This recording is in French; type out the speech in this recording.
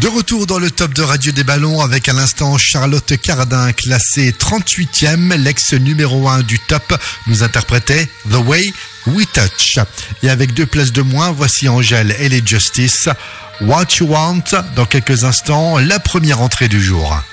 retour dans le top de Radio des Ballons avec à l'instant Charlotte Cardin, classée 38e, l'ex numéro 1 du top, nous interprétait The Way We Touch. Et avec 2 places de moins, voici Angèle et les Justice. What You Want, dans quelques instants, la première entrée du jour.